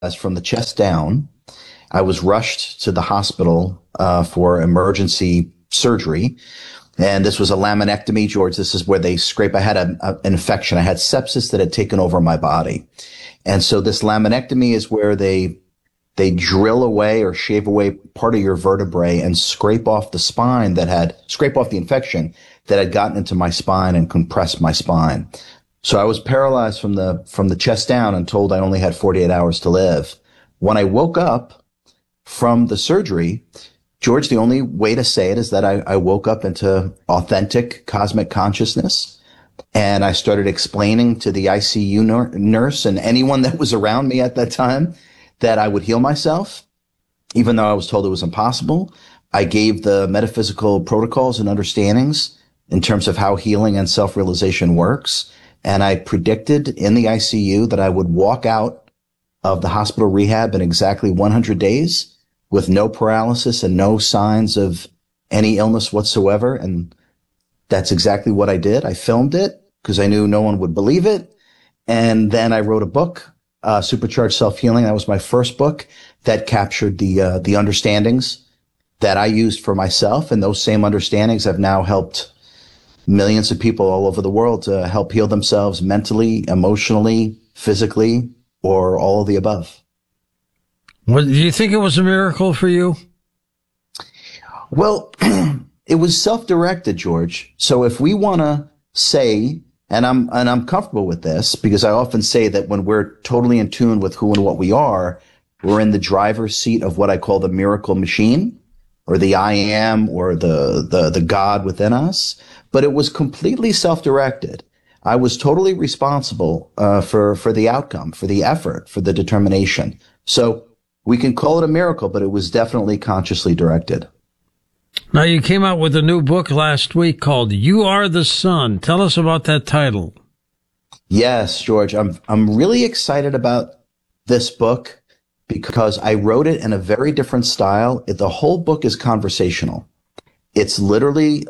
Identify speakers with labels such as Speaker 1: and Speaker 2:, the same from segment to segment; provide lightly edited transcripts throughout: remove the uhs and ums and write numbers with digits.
Speaker 1: from the chest down. I was rushed to the hospital for emergency surgery. And this was a laminectomy, George. This is where they scrape. I had an infection. I had sepsis that had taken over my body. And so this laminectomy is where they drill away or shave away part of your vertebrae and scrape off the infection that had gotten into my spine and compressed my spine. So I was paralyzed from the chest down and told I only had 48 hours to live. When I woke up from the surgery, George, the only way to say it is that I woke up into authentic cosmic consciousness. And I started explaining to the ICU nurse and anyone that was around me at that time that I would heal myself, even though I was told it was impossible. I gave the metaphysical protocols and understandings in terms of how healing and self-realization works. And I predicted in the ICU that I would walk out of the hospital rehab in exactly 100 days with no paralysis and no signs of any illness whatsoever. And that's exactly what I did. I filmed it because I knew no one would believe it. And then I wrote a book, Supercharged Self-Healing. That was my first book that captured the understandings that I used for myself. And those same understandings have now helped millions of people all over the world to help heal themselves mentally, emotionally, physically, or all of the above.
Speaker 2: Well, do you think it was a miracle for you?
Speaker 1: Well, it was self-directed, George. So if we want to say, and I'm comfortable with this because I often say that when we're totally in tune with who and what we are, we're in the driver's seat of what I call the miracle machine, or the I am, or the God within us. But it was completely self-directed. I was totally responsible for the outcome, for the effort, for the determination. So we can call it a miracle, but it was definitely consciously directed.
Speaker 2: Now, you came out with a new book last week called You Are the Sun. Tell us about that title.
Speaker 1: Yes, George. I'm really excited about this book because I wrote it in a very different style. The whole book is conversational. It's literally,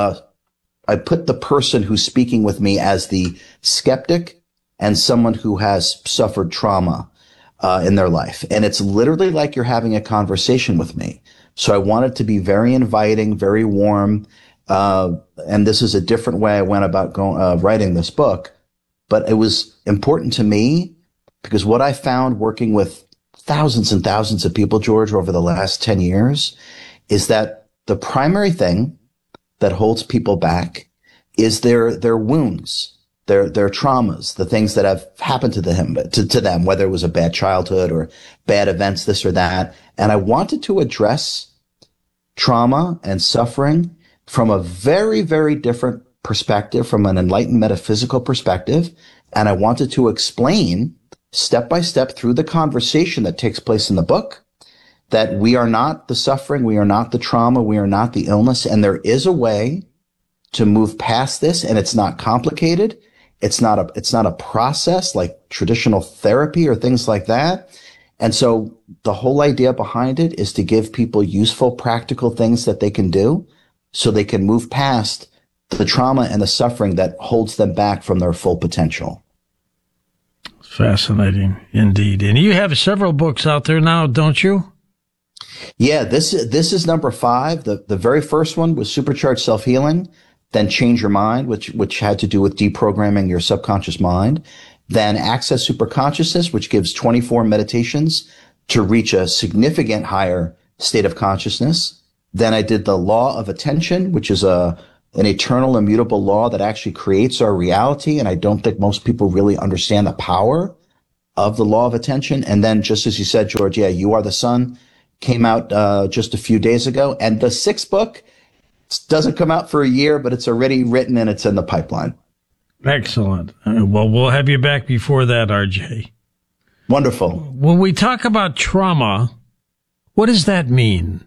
Speaker 1: I put the person who's speaking with me as the skeptic and someone who has suffered trauma in their life. And it's literally like you're having a conversation with me. So I want it to be very inviting, very warm. And this is a different way I went about writing this book. But it was important to me because what I found working with thousands and thousands of people, George, over the last 10 years is that the primary thing that holds people back is their wounds, their traumas, the things that have happened to them, whether it was a bad childhood or bad events, this or that. And I wanted to address trauma and suffering from a very, very different perspective, from an enlightened metaphysical perspective. And I wanted to explain step by step through the conversation that takes place in the book that we are not the suffering, we are not the trauma, we are not the illness. And there is a way to move past this, and it's not complicated. It's not a process like traditional therapy or things like that. And so the whole idea behind it is to give people useful, practical things that they can do so they can move past the trauma and the suffering that holds them back from their full potential.
Speaker 2: Fascinating indeed. And you have several books out there now, don't you?
Speaker 1: Yeah, this is number 5. The very first one was Supercharged Self-Healing, then Change Your Mind, which had to do with deprogramming your subconscious mind. Then Access Superconsciousness, which gives 24 meditations to reach a significant higher state of consciousness. Then I did the Law of Attention, which is an eternal, immutable law that actually creates our reality. And I don't think most people really understand the power of the Law of Attention. And then, just as you said, George, yeah, You Are the Sun came out just a few days ago. And the 6th book doesn't come out for a year, but it's already written and it's in the pipeline.
Speaker 2: Excellent. Well, we'll have you back before that, RJ.
Speaker 1: Wonderful.
Speaker 2: When we talk about trauma, what does that mean?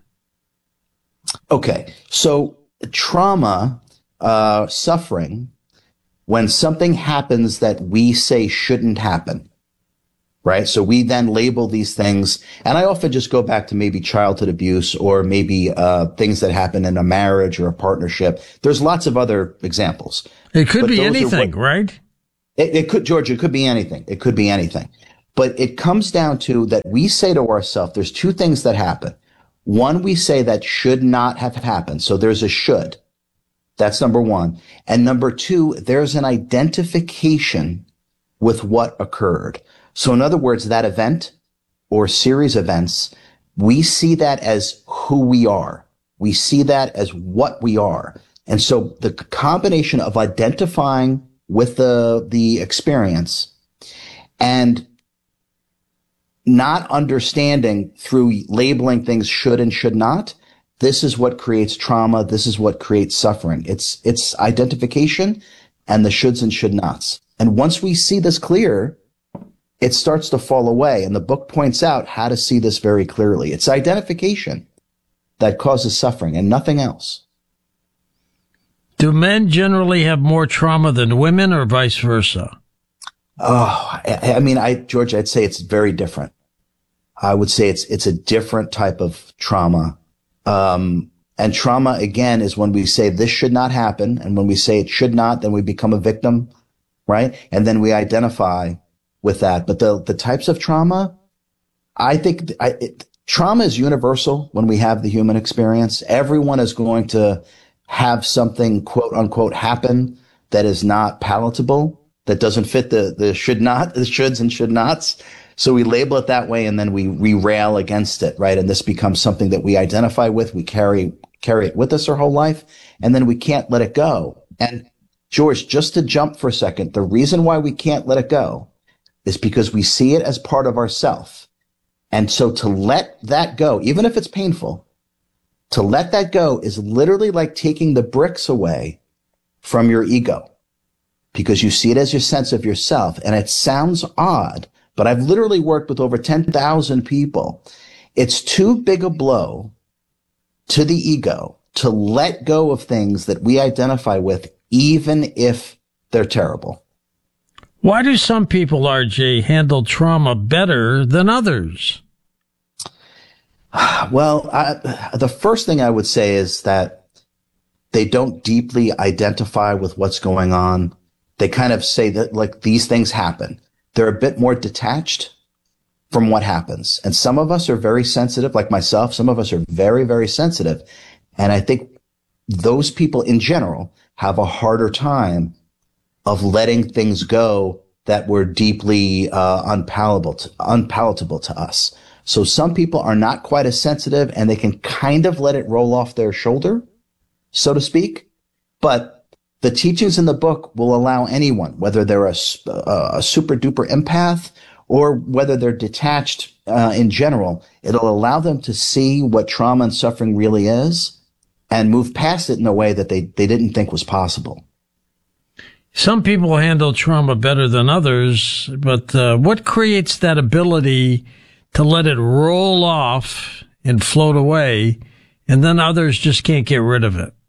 Speaker 1: Okay. So trauma, suffering, when something happens that we say shouldn't happen, right? So we then label these things, and I often just go back to maybe childhood abuse or maybe things that happen in a marriage or a partnership. There's lots of other examples.
Speaker 2: It could be anything, right?
Speaker 1: It could, George, it could be anything. It could be anything. But it comes down to that we say to ourselves, there's two things that happen. One, we say that should not have happened. So there's a should. That's number one. And number two, there's an identification with what occurred. So in other words, that event or series of events, we see that as who we are. We see that as what we are. And so the combination of identifying with the experience and not understanding through labeling things should and should not, this is what creates trauma. This is what creates suffering. It's identification and the shoulds and should nots. And once we see this clear, it starts to fall away. And the book points out how to see this very clearly. It's identification that causes suffering and nothing else.
Speaker 2: Do men generally have more trauma than women or vice versa?
Speaker 1: Oh, I mean, George, I'd say it's very different. I would say it's a different type of trauma. And trauma, again, is when we say this should not happen. And when we say it should not, then we become a victim, right? And then we identify with that. But the types of trauma, I think trauma is universal when we have the human experience. Everyone is going to have something, quote unquote, happen that is not palatable, that doesn't fit the should not, the shoulds and should nots. So we label it that way and then we rail against it, right? And this becomes something that we identify with. We carry it with us our whole life, and then we can't let it go. And George, just to jump for a second, the reason why we can't let it go is because we see it as part of ourself. And so to let that go, even if it's painful, to let that go is literally like taking the bricks away from your ego, because you see it as your sense of yourself. And it sounds odd, but I've literally worked with over 10,000 people. It's too big a blow to the ego to let go of things that we identify with, even if they're terrible.
Speaker 2: Why do some people, RJ, handle trauma better than others?
Speaker 1: Well, the first thing I would say is that they don't deeply identify with what's going on. They kind of say that, like, these things happen. They're a bit more detached from what happens. And some of us are very sensitive, like myself. Some of us are very, very sensitive. And I think those people in general have a harder time of letting things go that were deeply unpalatable to us. So some people are not quite as sensitive, and they can kind of let it roll off their shoulder, so to speak. But the teachings in the book will allow anyone, whether they're a super duper empath or whether they're detached in general, it'll allow them to see what trauma and suffering really is and move past it in a way that they didn't think was possible.
Speaker 2: Some people handle trauma better than others, but what creates that ability to let it roll off and float away, and then others just can't get rid of it?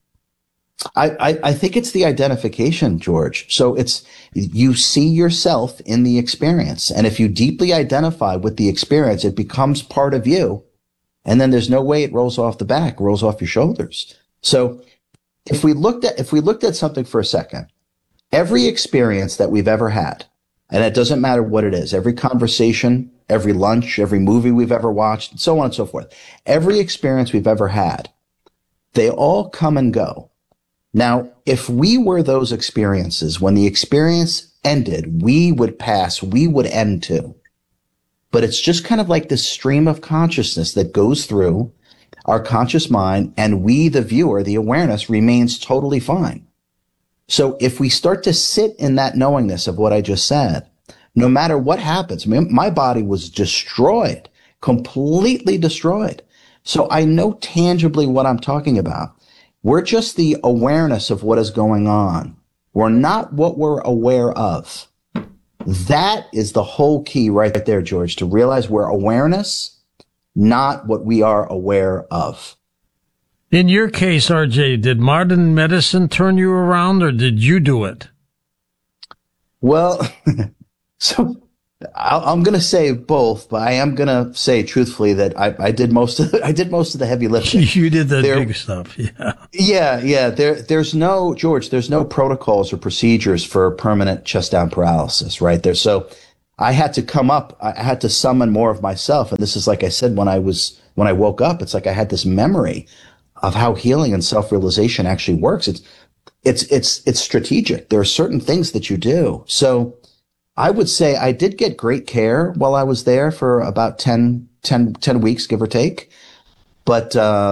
Speaker 1: I think it's the identification, George. So it's, you see yourself in the experience. And if you deeply identify with the experience, it becomes part of you. And then there's no way it rolls off the back, rolls off your shoulders. So if we looked at something for a second, every experience that we've ever had, and it doesn't matter what it is, every conversation, every lunch, every movie we've ever watched, and so on and so forth, every experience we've ever had, they all come and go. Now, if we were those experiences, when the experience ended, we would pass, we would end too. But it's just kind of like this stream of consciousness that goes through our conscious mind, and we, the viewer, the awareness, remains totally fine. So if we start to sit in that knowingness of what I just said, no matter what happens, I mean, my body was destroyed, completely destroyed. So I know tangibly what I'm talking about. We're just the awareness of what is going on. We're not what we're aware of. That is the whole key right there, George, to realize we're awareness, not what we are aware of.
Speaker 2: In your case, RJ, did modern medicine turn you around, or did you do it?
Speaker 1: Well, so I'm going to say both, but I am going to say truthfully that I did most of the heavy lifting.
Speaker 2: You did the big stuff, yeah.
Speaker 1: Yeah. There's no protocols or procedures for permanent chest down paralysis, right there. So I had to come up. I had to summon more of myself. And this is, like I said, when I woke up, it's like I had this memory of how healing and self-realization actually works. It's strategic. There are certain things that you do. So I would say I did get great care while I was there for about 10 weeks, give or take. But,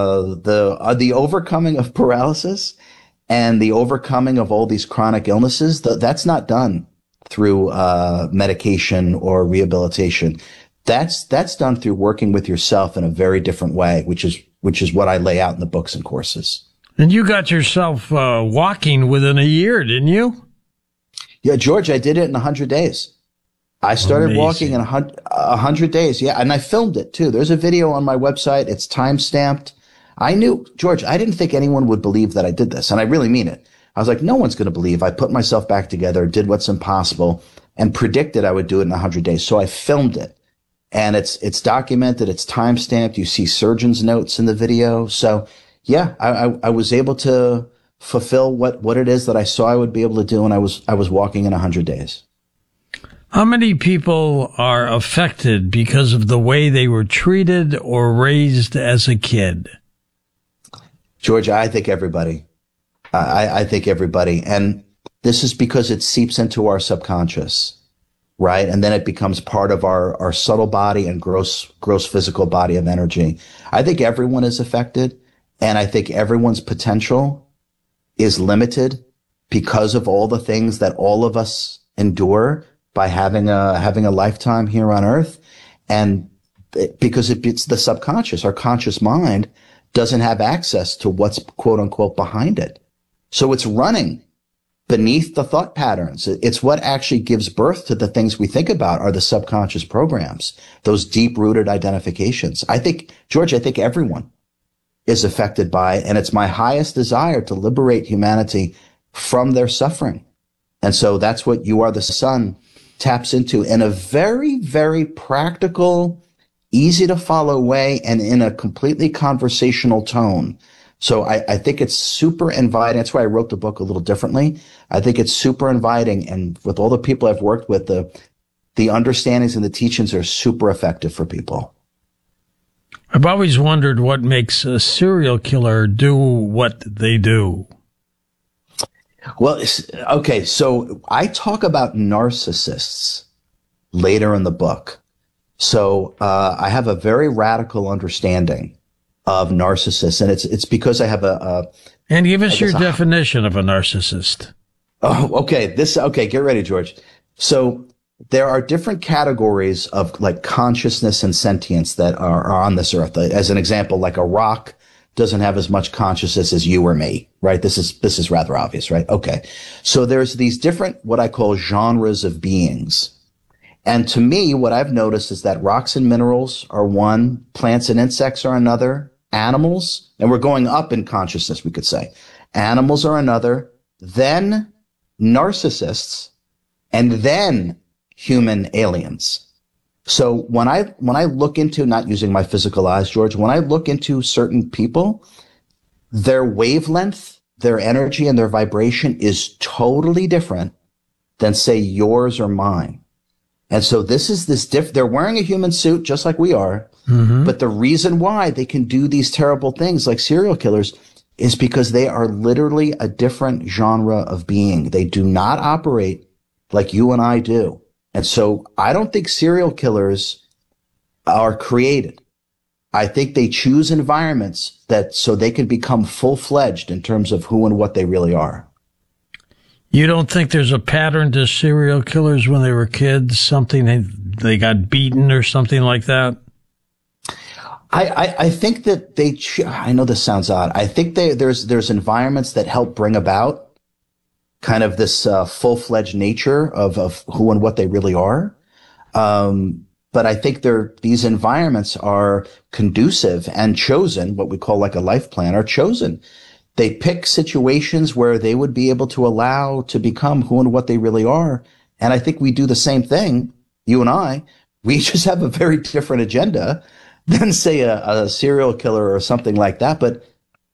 Speaker 1: the overcoming of paralysis and the overcoming of all these chronic illnesses, that's not done through medication or rehabilitation. That's done through working with yourself in a very different way, which is what I lay out in the books and courses.
Speaker 2: And you got yourself walking within a year, didn't you?
Speaker 1: Yeah, George, I did it in 100 days. I started walking in 100 days. Yeah, and I filmed it too. There's a video on my website. It's time stamped. I knew, George, I didn't think anyone would believe that I did this, and I really mean it. I was like, no one's going to believe I put myself back together, did what's impossible, and predicted I would do it in 100 days. So I filmed it, and it's documented. It's time stamped. You see surgeon's notes in the video. So yeah, I was able to fulfill what it is that I saw I would be able to do, and I was walking in 100 days.
Speaker 2: How many people are affected because of the way they were treated or raised as a kid?
Speaker 1: George, I think everybody. I think everybody. And this is because it seeps into our subconscious, right? And then it becomes part of our subtle body and gross physical body of energy. I think everyone is affected, and I think everyone's potential is limited because of all the things that all of us endure by having a lifetime here on Earth. And because it's the subconscious, our conscious mind doesn't have access to what's quote unquote behind it. So it's running beneath the thought patterns. It's what actually gives birth to the things we think about are the subconscious programs, those deep rooted identifications. I think, George, everyone is affected by it. And it's my highest desire to liberate humanity from their suffering. And so that's what You Are the Sun taps into in a very, very practical, easy to follow way and in a completely conversational tone. So I think it's super inviting. That's why I wrote the book a little differently. I think it's super inviting. And with all the people I've worked with, the understandings and the teachings are super effective for people.
Speaker 2: I've always wondered what makes a serial killer do what they do.
Speaker 1: Well, okay, so I talk about narcissists later in the book. So I have a very radical understanding of narcissists, and it's because I have
Speaker 2: and give us your definition of a narcissist.
Speaker 1: Oh, okay. Get ready, George. So there are different categories of like consciousness and sentience that are on this earth. As an example, like a rock doesn't have as much consciousness as you or me, right? This is rather obvious, right? Okay. So there's these different, what I call genres of beings. And to me, what I've noticed is that rocks and minerals are one, plants and insects are another, animals, and we're going up in consciousness, we could say. Animals are another, then narcissists, and then human aliens. So when I look into, not using my physical eyes, George, when I look into certain people, their wavelength, their energy, and their vibration is totally different than, say, yours or mine. And so they're wearing a human suit just like we are. Mm-hmm. But the reason why they can do these terrible things like serial killers is because they are literally a different genre of being. They do not operate like you and I do. And so I don't think serial killers are created. I think they choose environments so they can become full-fledged in terms of who and what they really are.
Speaker 2: You don't think there's a pattern to serial killers when they were kids? Something they got beaten or something like that?
Speaker 1: I think that I know this sounds odd. I think there's environments that help bring about kind of this full-fledged nature of who and what they really are. But I think these environments are conducive and chosen, what we call like a life plan, are chosen. They pick situations where they would be able to allow to become who and what they really are. And I think we do the same thing, you and I. We just have a very different agenda than, say, a serial killer or something like that. But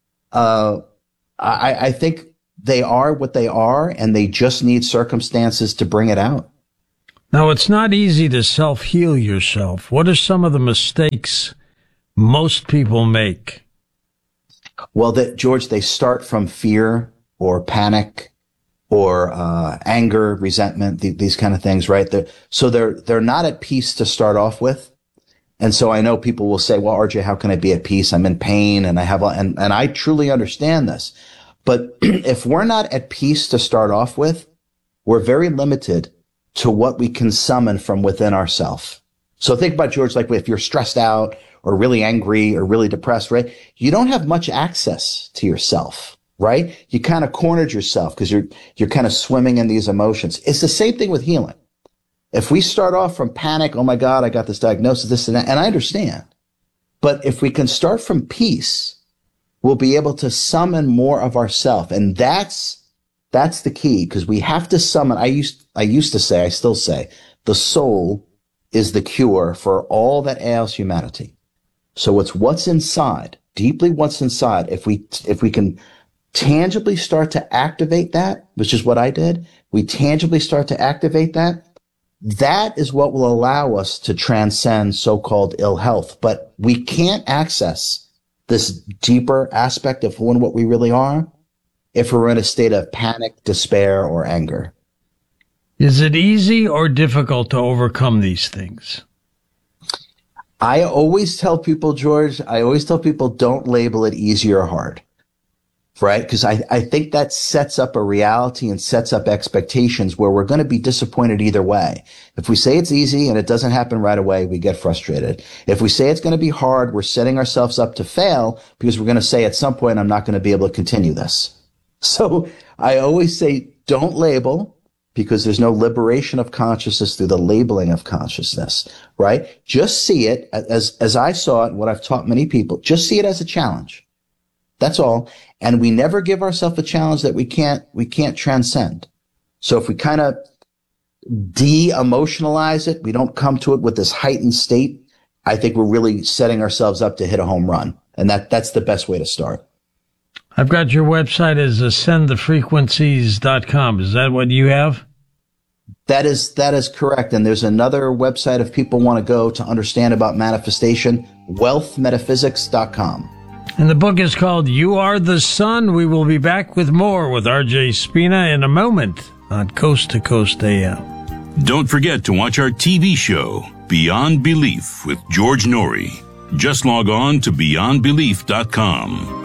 Speaker 1: I think they are what they are, and they just need circumstances to bring it out.
Speaker 2: Now, it's not easy to self-heal yourself. What are some of the mistakes most people make?
Speaker 1: Well, George, they start from fear or panic or anger, resentment, these kind of things, right? They're not at peace to start off with. And so I know people will say, well, RJ, how can I be at peace? I'm in pain and and I truly understand this. But if we're not at peace to start off with, we're very limited to what we can summon from within ourselves. So think about, George, like if you're stressed out or really angry or really depressed, right? You don't have much access to yourself, right? You kind of cornered yourself because you're kind of swimming in these emotions. It's the same thing with healing. If we start off from panic, oh my God, I got this diagnosis, this and that, and I understand. But if we can start from peace, we'll be able to summon more of ourself. And that's the key, because we have to summon. I used to say, I still say, the soul is the cure for all that ails humanity. So it's what's inside, deeply what's inside. If we can tangibly start to activate that, which is what I did, we tangibly start to activate that. That is what will allow us to transcend so-called ill health. But we can't access this deeper aspect of who and what we really are if we're in a state of panic, despair, or anger.
Speaker 2: Is it easy or difficult to overcome these things?
Speaker 1: I always tell people, George, don't label it easy or hard, right? Because I think that sets up a reality and sets up expectations where we're going to be disappointed either way. If we say it's easy and it doesn't happen right away, we get frustrated. If we say it's going to be hard, we're setting ourselves up to fail because we're going to say at some point, I'm not going to be able to continue this. So I always say, don't label, because there's no liberation of consciousness through the labeling of consciousness, right? Just see it as I saw it, and what I've taught many people, just see it as a challenge. That's all. And we never give ourselves a challenge that we can't transcend. So if we kind of de-emotionalize it, we don't come to it with this heightened state, I think we're really setting ourselves up to hit a home run. And that's the best way to start.
Speaker 2: I've got your website as ascendthefrequencies.com. Is that what you have?
Speaker 1: That is correct. And there's another website if people want to go to understand about manifestation, wealthmetaphysics.com.
Speaker 2: And the book is called You Are the Sun. We will be back with more with RJ Spina in a moment on Coast to Coast AM.
Speaker 3: Don't forget to watch our TV show, Beyond Belief with George Norrie. Just log on to beyondbelief.com.